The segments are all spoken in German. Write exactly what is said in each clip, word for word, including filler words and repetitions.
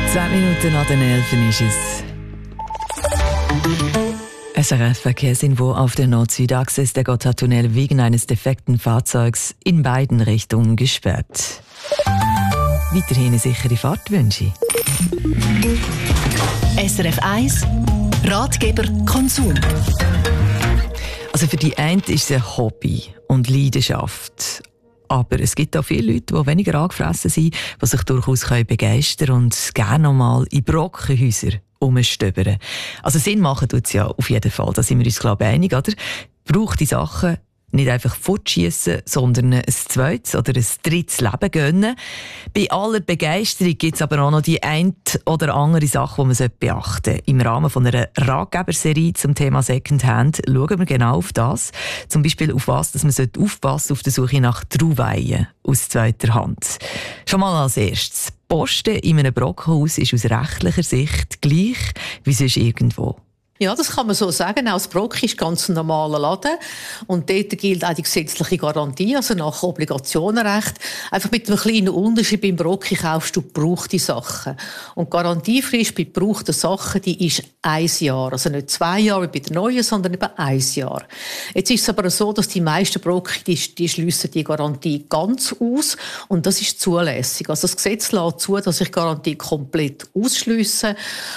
Zehn Minuten nach den Elfen ist es. S R F-Verkehrsinfo auf der Nord-Süd-Achse ist der Gotthardtunnel wegen eines defekten Fahrzeugs in beiden Richtungen gesperrt. Weiterhin eine sichere Fahrt wünsche ich. S R F eins Ratgeber Konsum. Also für die einen ist es ein Hobby und Leidenschaft. Aber es gibt auch viele Leute, die weniger angefressen sind, die sich durchaus begeistern können und gerne noch mal in Brockenhäuser rumstöbern. Also Sinn machen tut es ja auf jeden Fall, da sind wir uns glaube ich einig, oder? Braucht die Sachen nicht einfach fortschiessen, sondern ein zweites oder ein drittes Leben gönnen. Bei aller Begeisterung gibt es aber auch noch die ein oder andere Sache, die man beachten sollte. Im Rahmen von einer Ratgeberserie zum Thema Secondhand schauen wir genau auf das. Zum Beispiel auf was dass man aufpassen sollte auf der Suche nach Trauweihen aus zweiter Hand. Schon mal als erstes. Posten in einem Brockenhaus ist aus rechtlicher Sicht gleich wie sonst irgendwo. Ja, das kann man so sagen. Auch das Brock ist ganz ein normaler Laden. Und dort gilt auch die gesetzliche Garantie, also nach Obligationenrecht. Einfach mit einem kleinen Unterschied. Beim Brock kaufst du gebrauchte Sachen. Und die Garantiefrist bei gebrauchten Sachen, die ist ein Jahr. Also nicht zwei Jahre wie bei den neuen, sondern eben ein Jahr. Jetzt ist es aber so, dass die meisten Brock, die, die schliessen die Garantie ganz aus. Und das ist zulässig. Also das Gesetz lässt zu, dass ich die Garantie komplett ausschliesse.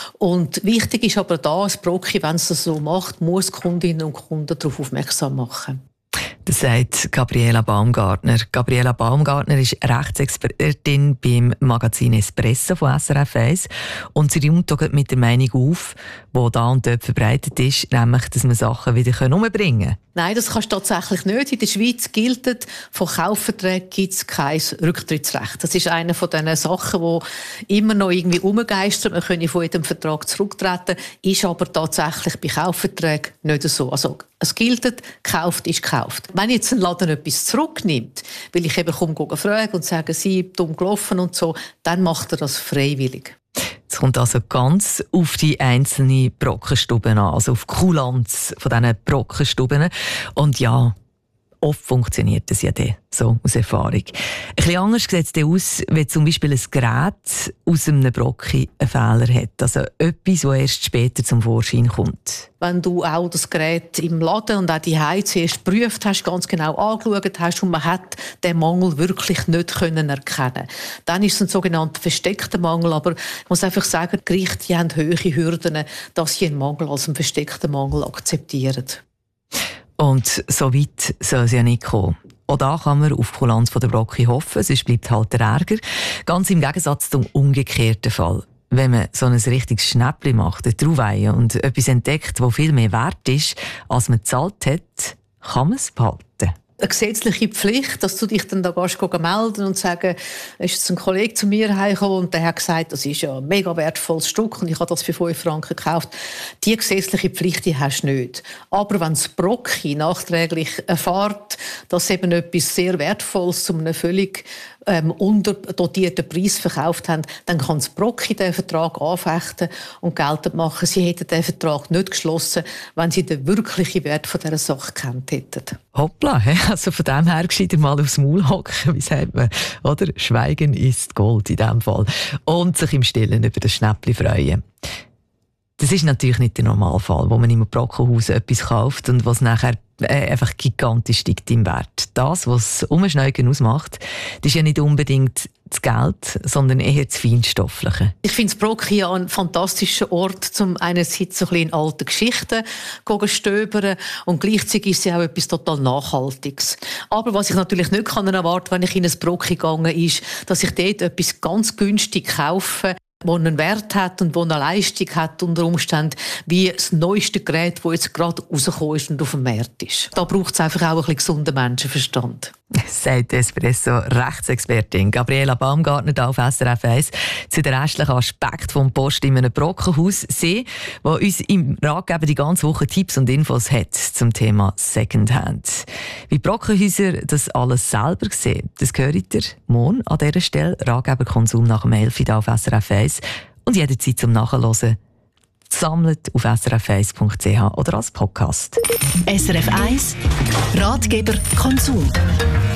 Und wichtig ist aber da, das Brock, wenn es das so macht, muss Kundinnen und Kunden darauf aufmerksam machen. Das sagt Gabriela Baumgartner. Gabriela Baumgartner ist Rechtsexpertin beim Magazin Espresso von S R F eins und sie räumt mit der Meinung auf, die da und dort verbreitet ist, nämlich, dass man Sachen wieder umbringen können. Nein, das kannst du tatsächlich nicht. In der Schweiz gilt, von Kaufverträgen gibt es kein Rücktrittsrecht. Das ist eine von diesen Sachen, die immer noch irgendwie rumgeistern. Man könne von jedem Vertrag zurücktreten, ist aber tatsächlich bei Kaufverträgen nicht so. Also es gilt, gekauft ist gekauft. Wenn jetzt ein Laden etwas zurücknimmt, weil ich eben komme fragen und sage, sie dumm gelaufen und so, dann macht er das freiwillig. Es kommt also ganz auf die einzelnen Brockenstuben an, also auf die Kulanz von diesen Brockenstuben. Und ja, oft funktioniert das ja dann, so aus Erfahrung. Ein bisschen anders sieht es dann aus, wenn zum Beispiel ein Gerät aus einem Brocken einen Fehler hat. Also etwas, das erst später zum Vorschein kommt. Wenn du auch das Gerät im Laden und auch die Heizung zuerst geprüft hast, ganz genau angeschaut hast und man hat den Mangel wirklich nicht können erkennen, dann ist es ein sogenannter versteckter Mangel. Aber ich muss einfach sagen, die Gerichte die haben hohe Hürden, dass sie einen Mangel als einen versteckten Mangel akzeptieren. Und so weit soll es ja nicht kommen. Auch da kann man auf die Kulanz der Brocken hoffen, sonst bleibt halt der Ärger. Ganz im Gegensatz zum umgekehrten Fall. Wenn man so ein richtiges Schnäppchen macht, eine Trauweihe, und etwas entdeckt, das viel mehr wert ist, als man gezahlt hat, kann man es behalten. Eine gesetzliche Pflicht, dass du dich dann da gehst, melden und sagen, ist jetzt ein Kollege zu mir heimgekommen und der hat gesagt, das ist ja ein mega wertvolles Stück und ich habe das für fünf Franken gekauft. Die gesetzliche Pflicht die hast du nicht. Aber wenn das Brocki nachträglich erfährt, dass sie eben etwas sehr Wertvolles zu einem völlig ähm, unterdotierten Preis verkauft haben, dann kann das Brocki den Vertrag anfechten und geltend machen, sie hätten den Vertrag nicht geschlossen, wenn sie den wirklichen Wert von dieser Sache gekannt hätten. Hoppla, also von dem her gescheiter mal aufs Maul hocken, wie sagt man, oder? Schweigen ist Gold in diesem Fall. Und sich im Stillen über das Schnäppchen freuen. Das ist natürlich nicht der Normalfall, wo man im Brockenhaus etwas kauft und was nachher äh, einfach gigantisch steigt im Wert. Das, was Umschneigen ausmacht, das ist ja nicht unbedingt das Geld, sondern eher das Feinstoffliche. Ich finde das Brocki ja ein fantastischer Ort, um einerseits so ein bisschen in alten Geschichten zu stöbern und gleichzeitig ist es auch etwas total Nachhaltiges. Aber was ich natürlich nicht kann erwarten, wenn ich in ein Brocki gegangen ist, dass ich dort etwas ganz günstig kaufe, das einen Wert hat und das eine Leistung hat unter Umständen, wie das neueste Gerät, das jetzt gerade rausgekommen ist und auf dem Markt ist. Da braucht es einfach auch ein bisschen gesunden Menschenverstand. Sagt Espresso-Rechtsexpertin Gabriela Baumgartner da auf S R F eins zu den restlichen Aspekten vom Post in einem Brockenhaus. Sie, die uns im Ratgeber die ganze Woche Tipps und Infos hat zum Thema Secondhand. Wie Brockenhäuser das alles selber sehen, das hört ihr morgen an dieser Stelle. Ratgeber Konsum nach dem elf Uhr auf S R F eins und jederzeit zum Nachhören sammelt auf s r f eins punkt c h oder als Podcast. S R F eins Ratgeber Konsum.